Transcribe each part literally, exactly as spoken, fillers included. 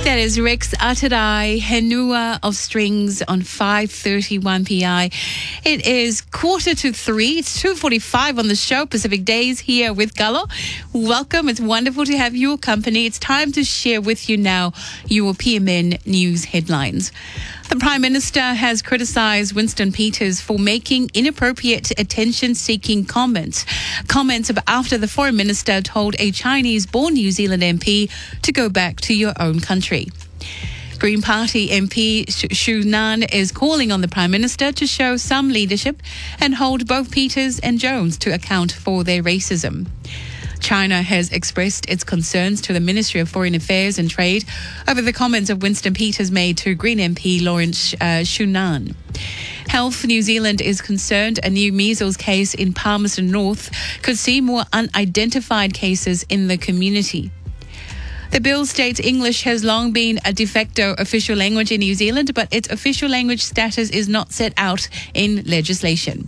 That is Rex Atarai, Henua of Strings on five thirty-one P I. It is quarter to three. It's two forty-five on the show, Pacific Days, here with Gallo. Welcome. It's wonderful to have your company. It's time to share with you now your P M N news headlines. The Prime Minister has criticised Winston Peters for making inappropriate attention-seeking comments. Comments after the Foreign Minister told a Chinese-born New Zealand M P to go back to your own country. Green Party M P Xu Nan is calling on the Prime Minister to show some leadership and hold both Peters and Jones to account for their racism. China has expressed its concerns to the Ministry of Foreign Affairs and Trade over the comments of Winston Peters made to Green M P Lawrence uh, Xu Nan. Health New Zealand is concerned a new measles case in Palmerston North could see more unidentified cases in the community. The bill states English has long been a de facto official language in New Zealand, but its official language status is not set out in legislation.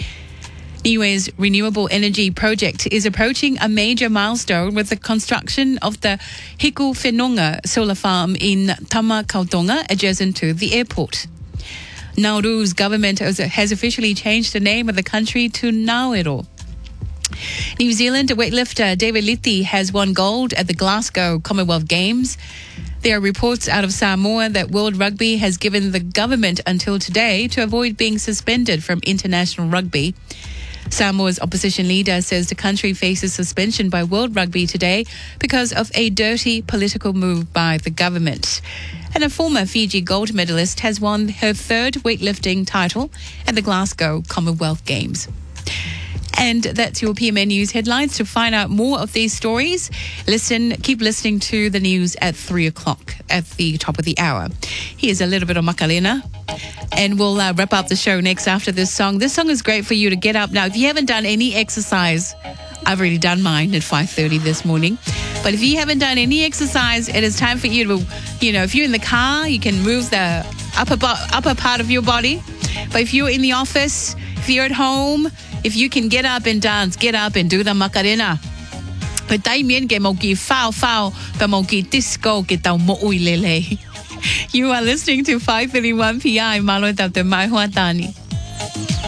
Niue's renewable energy project is approaching a major milestone with the construction of the Hiku Whenonga solar farm in Tamakautonga, adjacent to the airport. Nauru's government has officially changed the name of the country to Ngauero. New Zealand weightlifter David Litti has won gold at the Glasgow Commonwealth Games. There are reports out of Samoa that World Rugby has given the government until today to avoid being suspended from international rugby. Samoa's opposition leader says the country faces suspension by World Rugby today because of a dirty political move by the government. And a former Fiji gold medalist has won her third weightlifting title at the Glasgow Commonwealth Games. And that's your P M N News headlines. To find out more of these stories, listen, keep listening to the news at three o'clock at the top of the hour. Here's a little bit of Macarena. And we'll uh, wrap up the show next after this song. This song is great for you to get up. Now, if you haven't done any exercise, I've already done mine at five thirty this morning. But if you haven't done any exercise, it is time for you to, you know, if you're in the car, you can move the upper, upper part of your body. But if you're in the office, if you're at home, if you can get up and dance, get up and do the Macarena. But you are listening to five thirty-one P I, Malo Tapte Mai Huatani.